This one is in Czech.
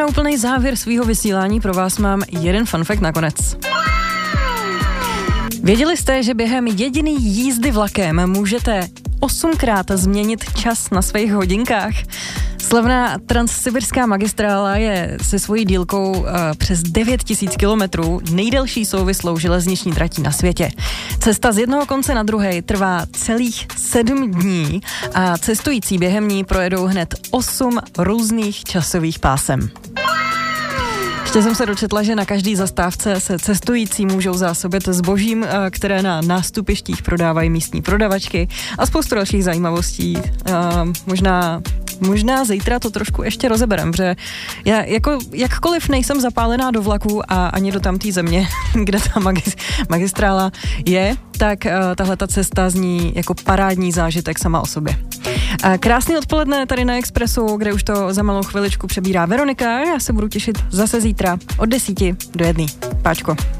úplný závěr svýho vysílání pro vás mám jeden fun fact nakonec. Věděli jste, že během jediný jízdy vlakem můžete 8krát změnit čas na svých hodinkách? Slavná transsibirská magistrála je se svojí dílkou přes 9000 kilometrů nejdelší souvislou železniční tratí na světě. Cesta z jednoho konce na druhý trvá celých 7 dní a cestující během ní projedou hned 8 různých časových pásem. Ještě jsem se dočetla, že na každý zastávce se cestující můžou zásobit zbožím, které na nástupištích prodávají místní prodavačky a spoustu dalších zajímavostí. Možná zítra to trošku ještě rozeberem, protože já jako jakkoliv nejsem zapálená do vlaku a ani do tamtý země, kde ta magistrála je, tak tahle ta cesta zní jako parádní zážitek sama o sobě. Krásný odpoledne tady na Expressu, kde už to za malou chviličku přebírá Veronika. Já se budu těšit zase zítra od 10 do 1. Páčko.